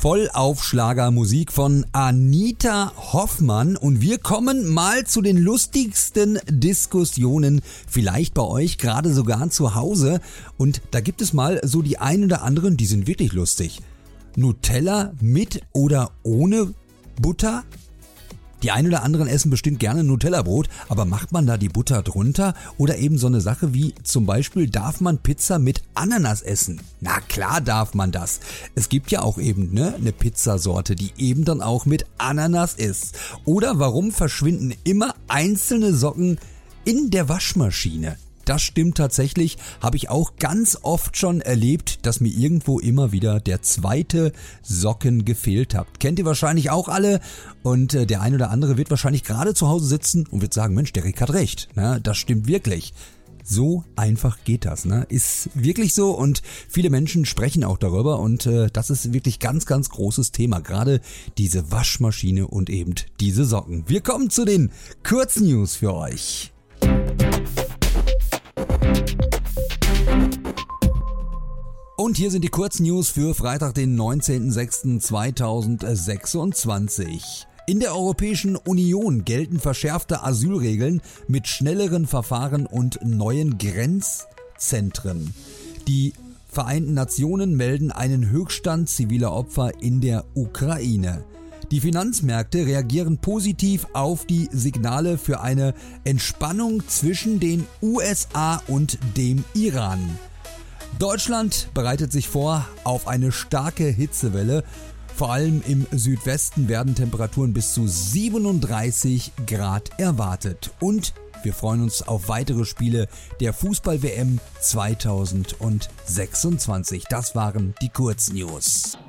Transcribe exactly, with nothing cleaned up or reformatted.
Vollaufschlagermusik von Anita Hoffmann und wir kommen mal zu den lustigsten Diskussionen, vielleicht bei euch gerade sogar zu Hause, und da gibt es mal so die ein oder anderen, die sind wirklich lustig. Nutella mit oder ohne Butter? Die einen oder anderen essen bestimmt gerne Nutella-Brot, aber macht man da die Butter drunter? Oder eben so eine Sache wie zum Beispiel, darf man Pizza mit Ananas essen? Na klar darf man das. Es gibt ja auch eben ne, eine Pizzasorte, die eben dann auch mit Ananas ist. Oder warum verschwinden immer einzelne Socken in der Waschmaschine? Das stimmt tatsächlich, habe ich auch ganz oft schon erlebt, dass mir irgendwo immer wieder der zweite Socken gefehlt hat. Kennt ihr wahrscheinlich auch alle, und äh, der ein oder andere wird wahrscheinlich gerade zu Hause sitzen und wird sagen, Mensch, der Rick hat recht, ne? Das stimmt wirklich. So einfach geht das, ne? Ist wirklich so, und viele Menschen sprechen auch darüber, und äh, das ist wirklich ganz, ganz großes Thema, gerade diese Waschmaschine und eben diese Socken. Wir kommen zu den Kurznews für euch. Und hier sind die Kurznews für Freitag, den neunzehnten sechsten zweitausendsechsundzwanzig. In der Europäischen Union gelten verschärfte Asylregeln mit schnelleren Verfahren und neuen Grenzzentren. Die Vereinten Nationen melden einen Höchststand ziviler Opfer in der Ukraine. Die Finanzmärkte reagieren positiv auf die Signale für eine Entspannung zwischen den U S A und dem Iran. Deutschland bereitet sich vor auf eine starke Hitzewelle. Vor allem im Südwesten werden Temperaturen bis zu siebenunddreißig Grad erwartet. Und wir freuen uns auf weitere Spiele der Fußball-W M zweitausendsechsundzwanzig. Das waren die Kurznews.